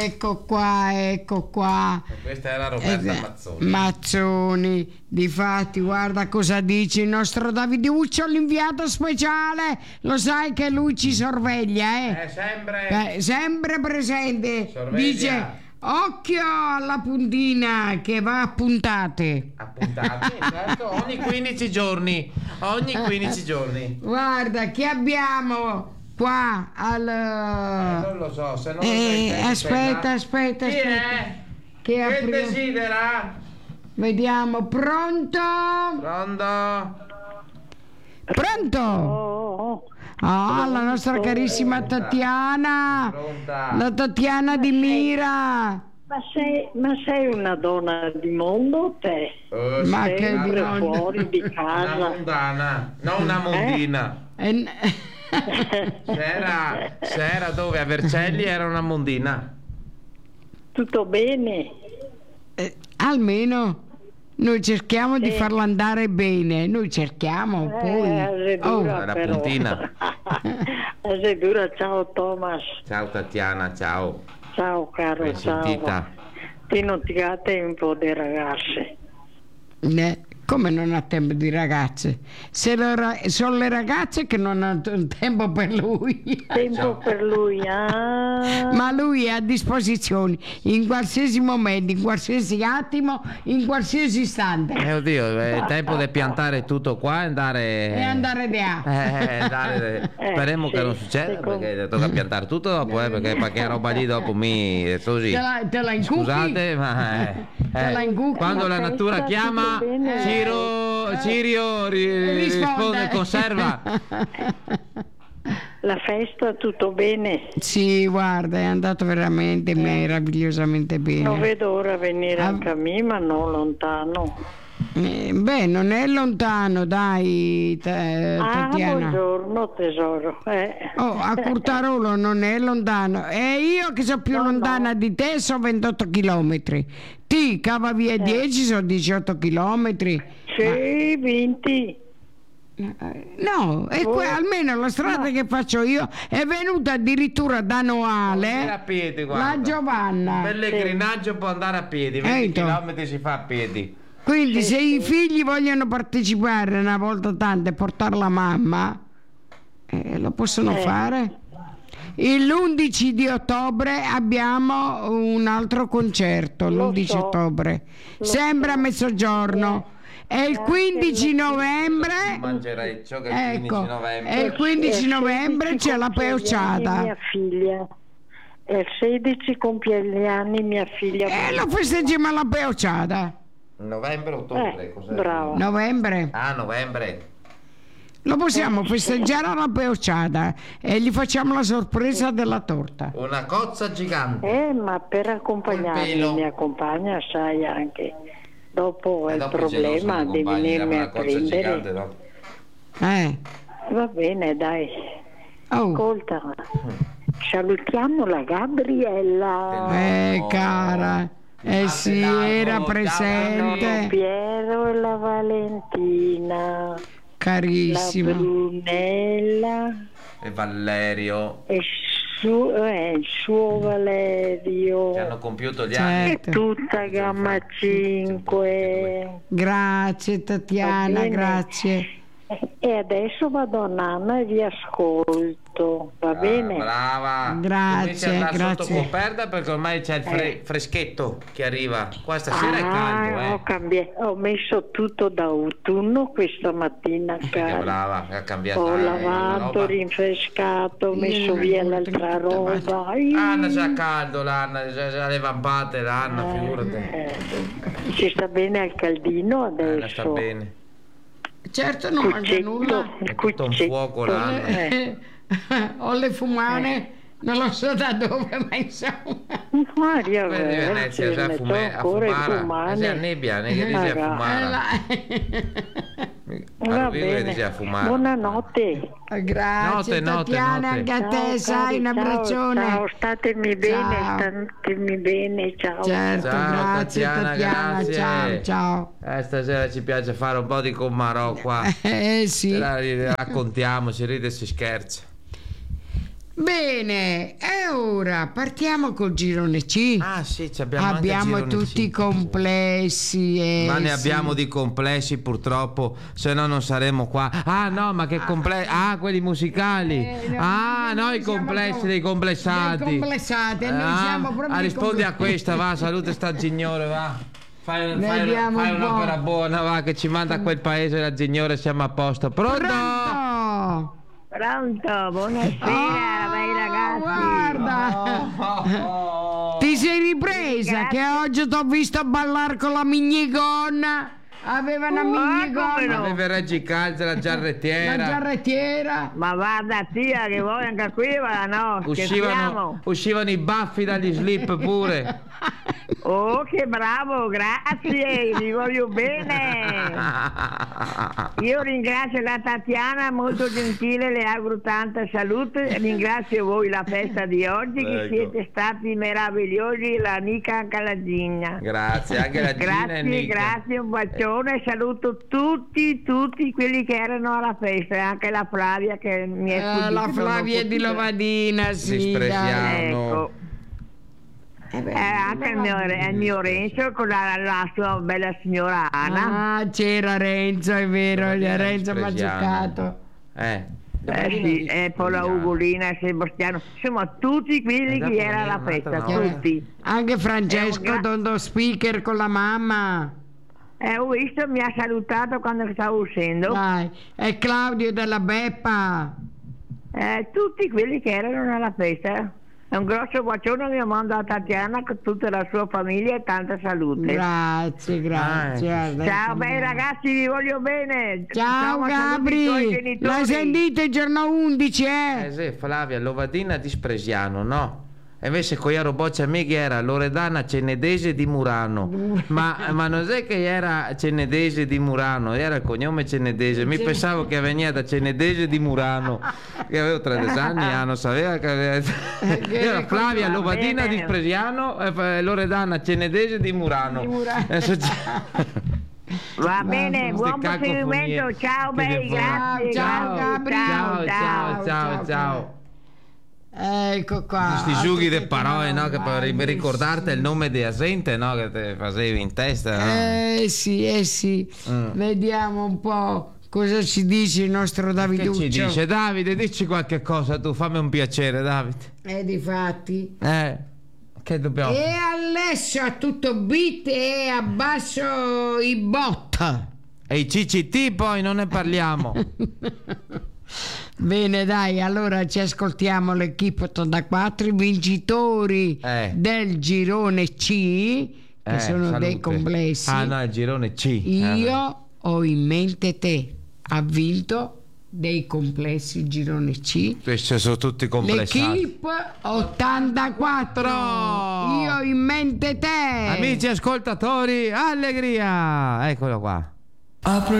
ecco qua. E questa era Roberta Mazzoni. Mazzoni, difatti, guarda cosa dice il nostro Daviduccio, l'inviato speciale. Lo sai che lui ci sorveglia, sempre presente. Sorveglia. Dice: occhio alla puntina che va a puntate. Certo, ogni 15 giorni. Guarda, che abbiamo qua al... non lo so, se non lo sai, aspetta. Chi è? Che desidera? Vediamo, pronto? La nostra carissima Tatiana. Pronta. La Tatiana di Mira. Ma sei una donna di mondo te? Ma sei che di mondo? fuori di casa. Una mondana, non una mondina. C'era dove a Vercelli era una mondina. Tutto bene? Almeno noi cerchiamo di farla andare bene. Noi cerchiamo poi. La puntina. Sei dura, ciao Thomas. Ciao Tatiana, ciao. Ciao caro, Ben ciao. sentita. Ti non ti ha tempo di ragazze? Come non ha tempo di ragazze? Sono le ragazze che non hanno tempo per lui. Tempo per lui, Ma lui è a disposizione in qualsiasi momento, in qualsiasi attimo, in qualsiasi istante. Oddio, è tempo di piantare tutto qua e andare di là. Speriamo che non succeda, perché tocca piantare tutto dopo, perché roba lì dopo mi così. Te la incucchi? Scusate, ma Te la incucchi? quando la natura chiama, Cirio risponde conserva. La festa tutto bene? Sì, guarda, è andato veramente meravigliosamente bene. Non vedo ora venire anche a me, ma non lontano. Non è lontano, dai, Tatiana. Buongiorno tesoro. A Curtarolo non è lontano. E io che sono più lontana di te sono 28 chilometri. Ti cava via 10 sono 18 chilometri. Sì, 20. No, e almeno la strada che faccio io è venuta addirittura da Noale a piedi, la Giovanna. Pellegrinaggio può andare a piedi, 20 chilometri si fa a piedi. Quindi se i figli vogliono partecipare una volta tanto e portare la mamma, lo possono fare. L'11 di ottobre abbiamo un altro concerto, l'11 ottobre, sempre a mezzogiorno. E il 15 novembre, e il 15 novembre c'è la peuciata. Mia figlia. E il 16 compie gli anni mia figlia. E lo festeggiamo alla peuciata. Novembre, ottobre, cos'è? Bravo. Novembre. Novembre. Lo possiamo festeggiare alla peuciata e gli facciamo la sorpresa della torta. Una cozza gigante. Ma per accompagnarmi, mi accompagna, sai anche. Dopo il problema di venirmi a prendere. Va bene, dai. Ascolta, salutiamo la Gabriella. Cara. Sì, era presente. Piero e la Valentina. Carissima. La Brunella. E Valerio. E il suo Valerio. Che hanno compiuto gli anni. E tutta Gamma 5. Grazie Tatiana, grazie. E adesso vado a Nanna e vi ascolto, va bene? Brava. Grazie. Sotto coperta perché ormai c'è il freschetto che arriva. Qua stasera è caldo, ho messo tutto da autunno questa mattina, cara. Brava, ha cambiato. Ho lavato, rinfrescato, ho messo via l'altra roba. Anna c'ha caldo, l'Anna, già le vampate, l'Anna, figurati. Si sta bene al caldino adesso? Sta bene. Certo, non mangia nulla. È tutto un fuoco là. Ho le fumane, non lo so da dove, ma insomma. Maria Venezia, già a fumare. C'è nebbia, che dice a fumare. Buonanotte. Grazie Tatiana, anche a te, sai, un abbraccione. Ciao, statemi bene, ciao. Certo, grazie Tatiana, grazie. ciao. Stasera ci piace fare un po' di commarò qua. Sì. Raccontiamo, si ride e si scherza. Bene, e ora partiamo col girone C. Ah sì, abbiamo anche tutti i complessi. Ma ne sì. abbiamo di complessi purtroppo, se no non saremo qua. Ah no, ma che complessi? Ah, quelli musicali. Ah no, i complessi dei complessati. Dei complessati, noi siamo proprio rispondi a questa, va, salute sta Gignore, va. Fai un'opera buona, va, che ci manda a quel paese la Gignore, siamo a posto. Pronto? Pronto, buonasera, bei ragazzi. Guarda, ti sei ripresa che oggi ti ho visto ballare con la minigonna. Aveva una minigonna. Aveva il reggicalzo, la giarrettiera. Ma guarda zia che voi anche qui, no? Uscivano i baffi dagli slip pure. Oh, che bravo, grazie, vi voglio bene. Io ringrazio la Tatiana, molto gentile, le auguro tanta salute. Ringrazio voi la festa di oggi, che siete stati meravigliosi, l'amica anche la Gina. Grazie, anche la Gina. Grazie, un bacione, saluto tutti quelli che erano alla festa, anche la Flavia che mi è sfuggita. La Flavia di Lovadina, sì. Dispreziano. Anche il mio Renzo con la sua bella signora Anna. Ah, c'era Renzo, è vero, Renzo mi ha giocato. Sì, e poi la Ugolina e Sebastiano, insomma tutti quelli che era alla festa, tutti. Anche Francesco, Dondo Speaker con la mamma. Ho visto, mi ha salutato quando stavo uscendo. Dai, e Claudio della Beppa. Tutti quelli che erano alla festa. Un grosso bacione mi manda a Tatiana con tutta la sua famiglia e tanta salute. Grazie. Ciao bei ragazzi, vi voglio bene. Ciao Gabri, l'hai sentito il giorno 11, Sì, Flavia, Lovadina di Spresiano, no? E invece con Iaro Boccia amici era Loredana Cenedese di Murano. Ma non è che era Cenedese di Murano, era il cognome Cenedese. Mi pensavo che veniva da Cenedese di Murano, che avevo 13 anni, non sapeva che aveva. Era Flavia Lovadina di Spresiano e Loredana Cenedese di Murano. Va bene, buon proseguimento, ciao bei, grazie. Ciao Gabri. Ciao. Ecco qua. Questi giughi di parole, no? Che per ricordarti il nome di gente, no? Che te facevi in testa, no? Sì. Vediamo un po' cosa ci dice il nostro Daviduccio. Che ci dice? Davide, dici qualche cosa tu, fammi un piacere, Davide. Difatti. Che dobbiamo. E adesso a tutto beat e abbasso i bot. E i CCT poi non ne parliamo. Bene, dai, allora ci ascoltiamo l'equipe 84, i vincitori del girone C, che sono salute. dei complessi. Ah no, il girone C. Io ho in mente te, ha vinto dei complessi girone C. Questi sono tutti complessati. L'equipe 84. Io ho in mente te. Amici ascoltatori, allegria! Eccolo qua.